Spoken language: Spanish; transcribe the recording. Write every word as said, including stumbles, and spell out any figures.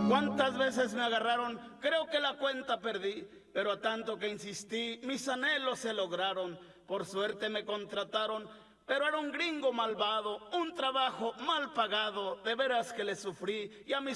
¿Cuántas veces me agarraron? Creo que la cuenta perdí, pero a tanto que insistí, mis anhelos se lograron. Por suerte me contrataron, pero era un gringo malvado, un trabajo mal pagado, de veras que le sufrí, y a mis